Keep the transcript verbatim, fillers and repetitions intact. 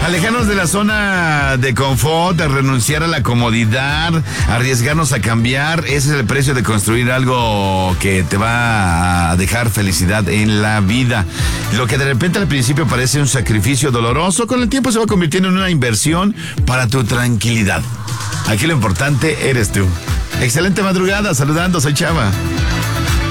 Alejarnos de la zona de confort, de renunciar a la comodidad, arriesgarnos a cambiar, ese es el precio de construir algo que te va a dejar felicidad en la vida. Lo que de repente al principio parece un sacrificio doloroso, con el tiempo se va convirtiendo en una inversión para tu tranquilidad. Aquí lo importante eres tú. Excelente madrugada, saludando, soy Chava.